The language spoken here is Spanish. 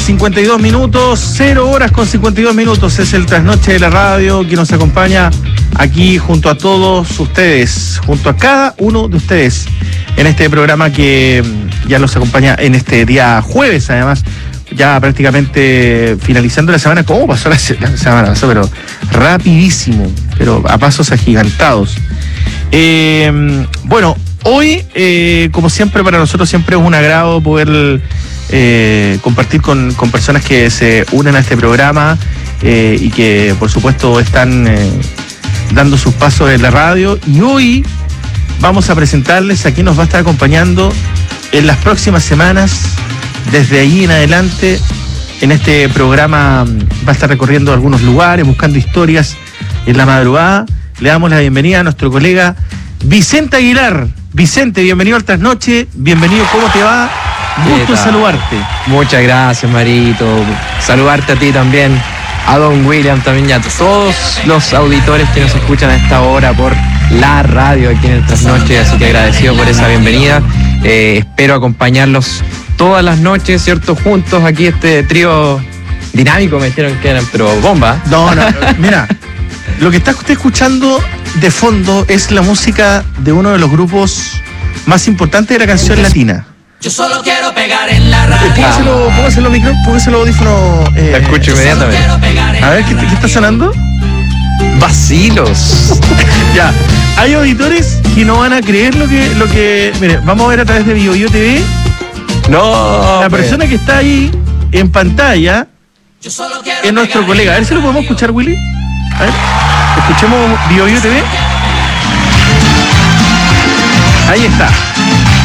52 minutos, 0 horas con 52 minutos. Es el trasnoche de la radio que nos acompaña aquí junto a todos ustedes, junto a cada uno de ustedes, en este programa que ya los acompaña en este día jueves, además, ya prácticamente finalizando la semana. ¿Cómo pasó la semana? Pasó, pero rapidísimo, pero a pasos agigantados. Bueno, hoy, como siempre, para nosotros siempre es un agrado poder compartir con personas que se unen a este programa y que, por supuesto, están dando sus pasos en la radio. Y hoy vamos a presentarles a quien nos va a estar acompañando en las próximas semanas. Desde ahí en adelante, en este programa va a estar recorriendo algunos lugares, buscando historias en la madrugada. Le damos la bienvenida a nuestro colega Vicente Aguilar. Vicente, bienvenido al Trasnoche, bienvenido, ¿cómo te va? Gusto en saludarte. Muchas gracias, Marito. Saludarte a ti también, a don William también, y a todos los auditores que nos escuchan a esta hora por la radio aquí en el Trasnoche, así que agradecido por esa bienvenida. Espero acompañarlos todas las noches, ¿cierto? Juntos aquí, este trío dinámico, me dijeron que eran, pero bomba. No, mira, lo que está usted escuchando de fondo es la música de uno de los grupos más importantes de la canción latina. Yo solo quiero pegar en la radio. Póngaselo audífono. La escucho inmediatamente. A ver, ¿qué está sonando? Vacilos. Ya, hay auditores que no van a creer lo que... Mire, vamos a ver a través de BioBio TV. No. La persona que está ahí en pantalla es nuestro colega. A ver si lo podemos escuchar, Willy. A ver, escuchemos BioBio TV. Ahí está.